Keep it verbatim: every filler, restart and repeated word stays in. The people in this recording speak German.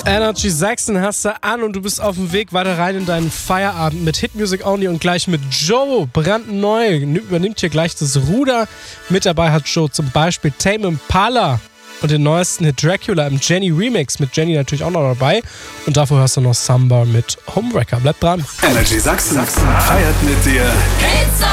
Energy Sachsen hast du an und du bist auf dem Weg weiter rein in deinen Feierabend mit Hit Music Only und gleich mit Joe, brandneu, übernimmt hier gleich das Ruder. Mit dabei hat Joe zum Beispiel Tame Impala und den neuesten Hit Dracula im Jenny Remix, mit Jenny natürlich auch noch dabei. Und davor hörst du noch Samba mit Homewrecker. Bleib dran. Energy Sachsen feiert mit dir. It's